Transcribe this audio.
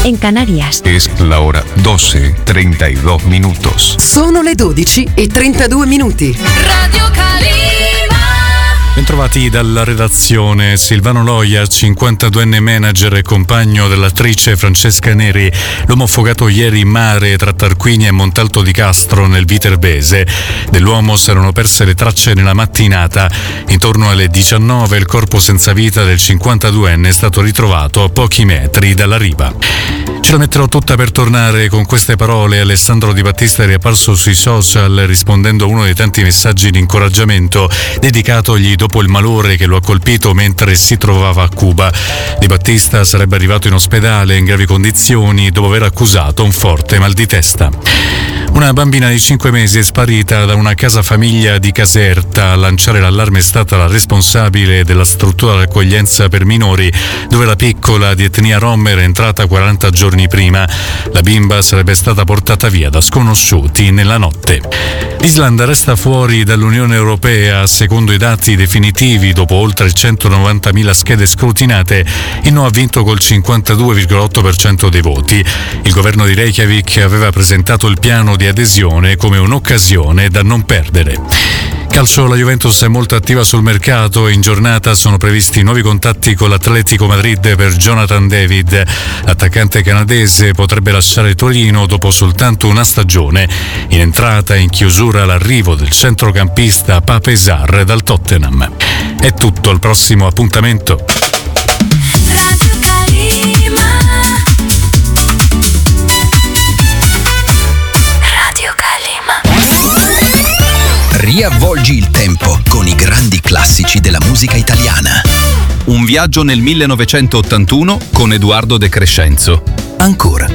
en Canarias. Es la hora 12:32 minutos. Sono le 12:32. Radio Calima. Bentrovati dalla redazione. Silvano Loia, 52enne manager e compagno dell'attrice Francesca Neri, l'uomo affogato ieri in mare tra Tarquinia e Montalto di Castro nel Viterbese. Dell'uomo si erano perse le tracce nella mattinata. Intorno alle 19 il corpo senza vita del 52enne è stato ritrovato a pochi metri dalla riva. Ce la metterò tutta per tornare. Con queste parole Alessandro Di Battista è riapparso sui social rispondendo a uno dei tanti messaggi di incoraggiamento dedicatogli dopo il malore che lo ha colpito mentre si trovava a Cuba. Di Battista sarebbe arrivato in ospedale in gravi condizioni dopo aver accusato un forte mal di testa. Una bambina di 5 mesi è sparita da una casa famiglia di Caserta. A lanciare l'allarme è stata la responsabile della struttura di accoglienza per minori, dove la piccola di etnia rom era entrata 40 giorni prima. La bimba sarebbe stata portata via da sconosciuti nella notte. L'Islanda resta fuori dall'Unione Europea. Secondo i dati definitivi, dopo oltre 190.000 schede scrutinate, il no ha vinto col 52,8% dei voti. Il governo di Reykjavik aveva presentato il piano di adesione come un'occasione da non perdere. Calcio, la Juventus è molto attiva sul mercato. In giornata sono previsti nuovi contatti con l'Atletico Madrid per Jonathan David. L'attaccante canadese potrebbe lasciare Torino dopo soltanto una stagione. In entrata e in chiusura l'arrivo del centrocampista Pape Sarr dal Tottenham. È tutto, al prossimo appuntamento. Riavvolgi il tempo con i grandi classici della musica italiana. Un viaggio nel 1981 con Edoardo De Crescenzo. Ancora.